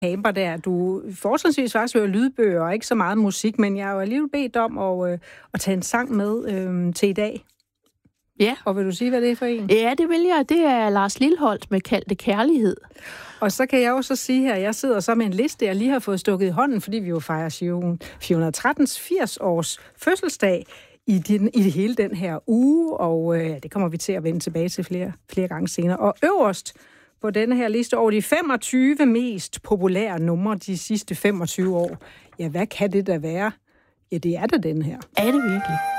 Camper der. Du fortrinsvis faktisk hører lydbøger og ikke så meget musik, men jeg har jo alligevel bedt om at tage en sang med til i dag. Ja. Og vil du sige, hvad det er for en? Ja, det vil jeg. Det er Lars Lilholt med Kald det kærlighed. Og så kan jeg jo så sige her, jeg sidder så med en liste, jeg lige har fået stukket i hånden, fordi vi jo fejrer 413's 80-års fødselsdag i hele den her uge, og det kommer vi til at vende tilbage til flere gange senere. Og øverst på denne her liste over de 25 mest populære numre de sidste 25 år, ja, hvad kan det da være? Ja, det er da den her. Er det virkelig?